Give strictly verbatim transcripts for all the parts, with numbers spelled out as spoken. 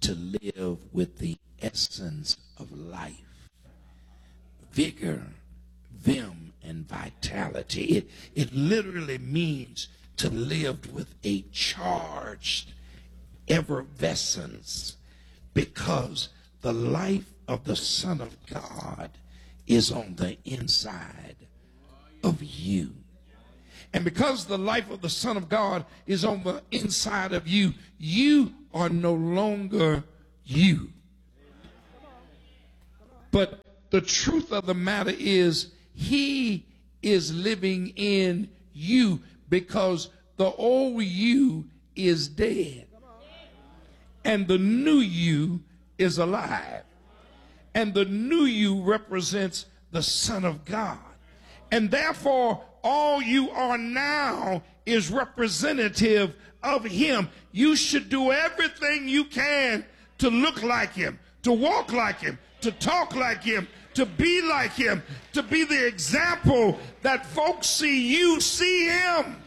to live with the essence of life, vigor, vim, and vitality. It, it literally means to live with a charged effervescence, because the life of the Son of God is on the inside of you. And because the life of the Son of God is on the inside of you, you are no longer you. But the truth of the matter is, he is living in you, because the old you is dead and the new you is alive. And the new you represents the Son of God. And therefore, all you are now is representative of him. You should do everything you can to look like him, to walk like him, to talk like him, to be like him, to be the example that folks see you, see him.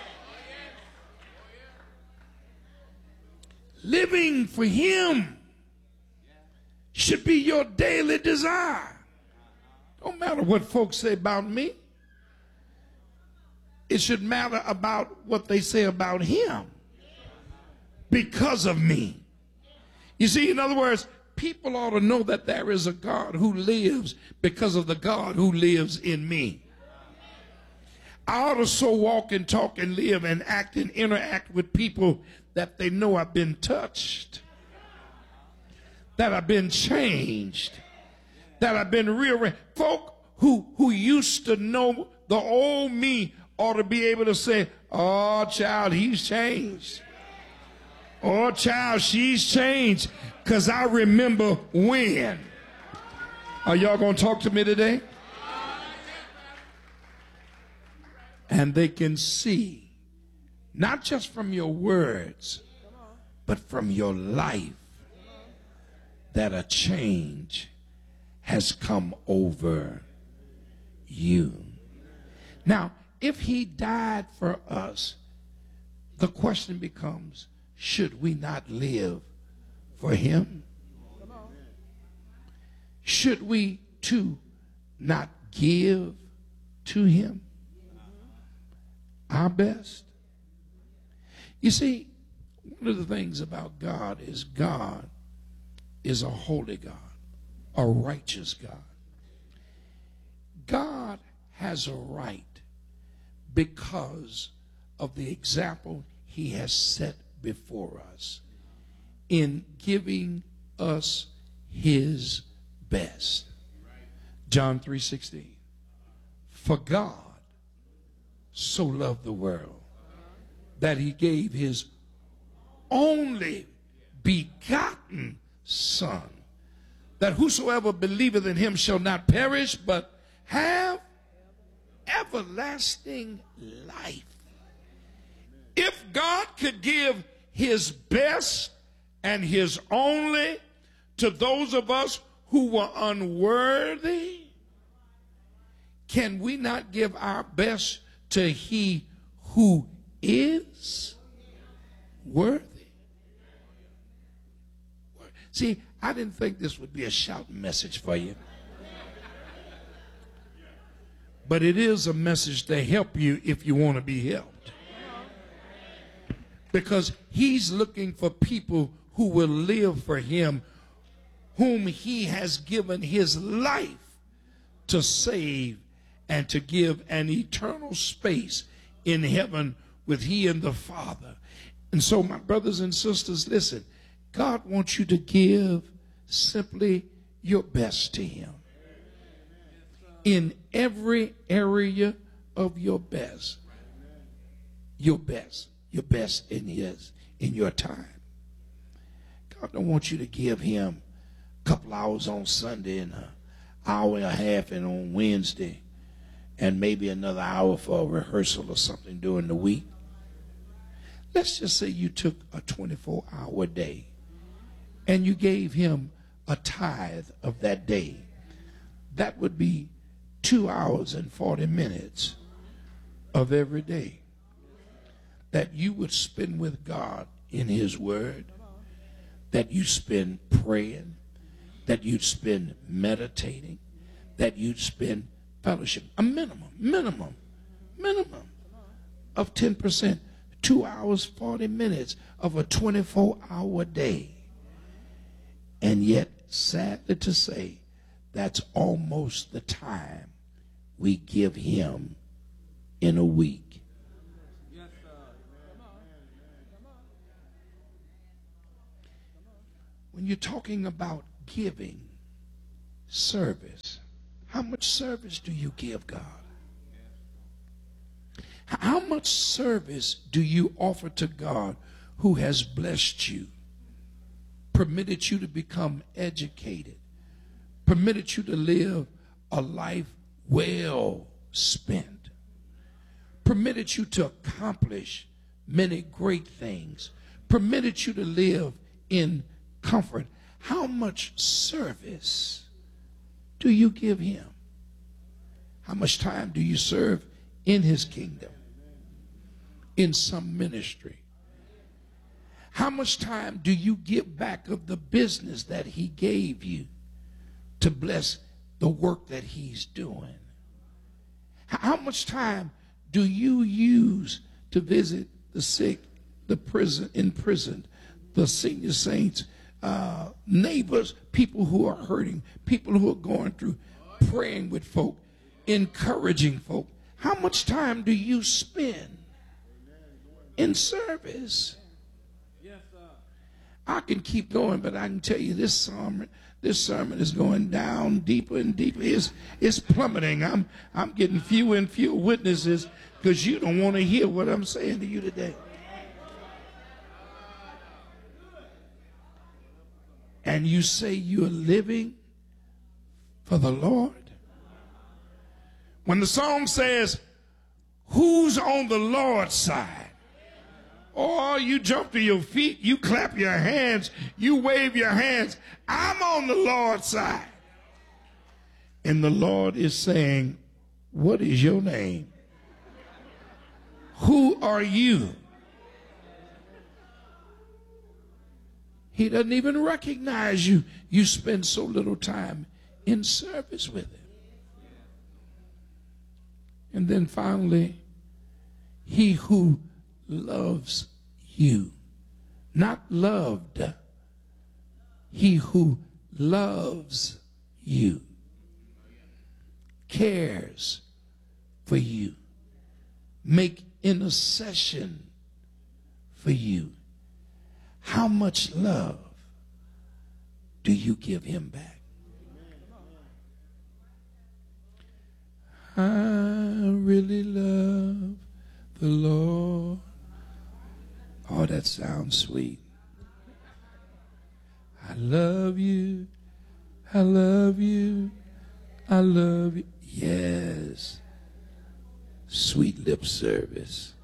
Living for him should be your daily desire. Don't matter what folks say about me. It should matter about what they say about him because of me. You see, in other words, people ought to know that there is a God who lives because of the God who lives in me. I ought to so walk and talk and live and act and interact with people that they know I've been touched, that I've been changed, that I've been rearranged. Folk who, who used to know the old me ought to be able to say, oh, child, he's changed. Oh, child, she's changed, because I remember when. Are y'all going to talk to me today? And they can see, not just from your words, but from your life, that a change has come over you. Now, if he died for us, the question becomes, should we not live for him? Should we too not give to him our best? You see, one of the things about God is God is a holy God, a righteous God. God has a right because of the example he has set before us in giving us his best. John three sixteen. For God so loved the world that he gave his only begotten Son, that whosoever believeth in him shall not perish, but have everlasting life. If God could give his best and his only to those of us who were unworthy, can we not give our best to he who is worthy? See, I didn't think this would be a shouting message for you. But it is a message to help you if you want to be helped. Because he's looking for people who will live for him, whom he has given his life to save and to give an eternal space in heaven with he and the Father. And so, my brothers and sisters, listen, God wants you to give simply your best to him. In every area of your best. Your best. Your best in his, in your time. God don't want you to give him a couple hours on Sunday and an hour and a half and on Wednesday and maybe another hour for a rehearsal or something during the week. Let's just say you took a twenty-four hour day and you gave him a tithe of that day. That would be two hours and forty minutes of every day that you would spend with God in his word, that you spend praying, that you'd spend meditating, that you'd spend fellowship. A minimum, minimum, minimum of ten percent. Two hours, forty minutes of a twenty-four hour day. And yet, sadly to say, that's almost the time we give him in a week. When you're talking about giving service, how much service do you give God? How much service do you offer to God who has blessed you, permitted you to become educated, permitted you to live a life well spent, permitted you to accomplish many great things, permitted you to live in comfort? How much service do you give him? How much time do you serve in his kingdom, in some ministry? How much time do you give back of the business that he gave you to bless the work that he's doing? How much time do you use to visit the sick, the prison, imprisoned, the senior saints, uh, neighbors, people who are hurting, people who are going through, praying with folk, encouraging folk? How much time do you spend in service? I can keep going, but I can tell you this sermon, this sermon is going down deeper and deeper. It's, it's plummeting. I'm, I'm getting fewer and fewer witnesses because you don't want to hear what I'm saying to you today. And you say you're living for the Lord. When the song says, who's on the Lord's side? Or you jump to your feet, you clap your hands, you wave your hands. I'm on the Lord's side. And the Lord is saying, what is your name? Who are you? He doesn't even recognize you. You spend so little time in service with him. And then finally, he who loves you, not loved, he who loves you, cares for you, make intercession for you. How much love do you give him back? I really love the Lord. Oh, that sounds sweet. I love you. I love you. I love you. Yes. Sweet lip service.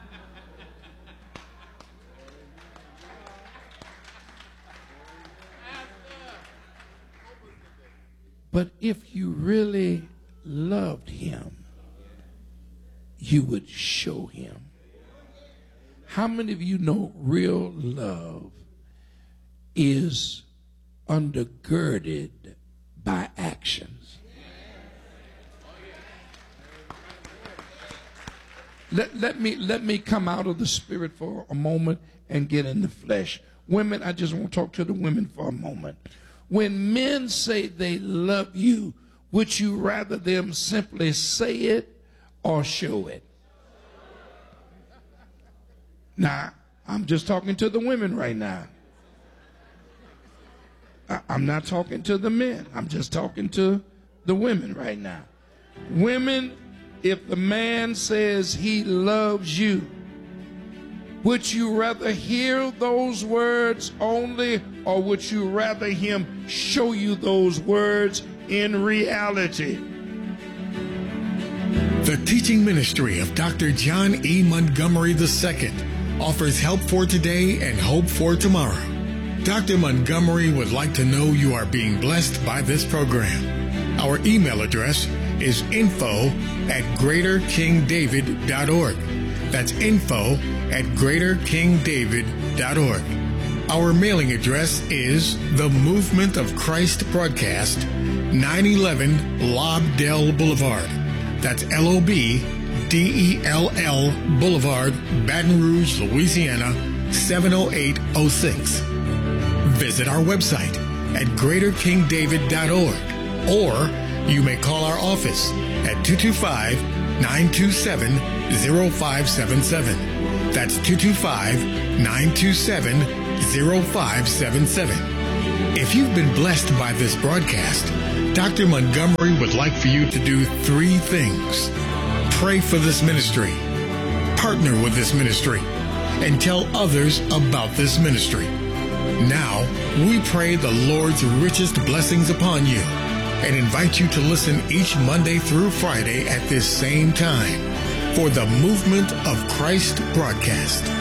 But if you really loved him, you would show him. How many of you know real love is undergirded by actions? Let, let me let me come out of the spirit for a moment and get in the flesh. Women, I just want to talk to the women for a moment. When men say they love you, would you rather them simply say it or show it? Now, I'm just talking to the women right now. I, I'm not talking to the men. I'm just talking to the women right now. Women, if the man says he loves you, would you rather hear those words only, or would you rather him show you those words in reality? The teaching ministry of Doctor John E. Montgomery the Second offers help for today and hope for tomorrow. Doctor Montgomery would like to know you are being blessed by this program. Our email address is info at greater king david dot org. That's info at greater king david dot org. Our mailing address is The Movement of Christ Broadcast, nine eleven Lobdell Boulevard. That's L O B D E L L Boulevard, Baton Rouge, Louisiana, seven oh eight oh six. Visit our website at greater king david dot org, or you may call our office at two two five, nine two seven, zero five seven seven. That's two two five, nine two seven, zero five seven seven. If you've been blessed by this broadcast, Doctor Montgomery would like for you to do three things. Pray for this ministry, partner with this ministry, and tell others about this ministry. Now, we pray the Lord's richest blessings upon you and invite you to listen each Monday through Friday at this same time for the Movement of Christ broadcast.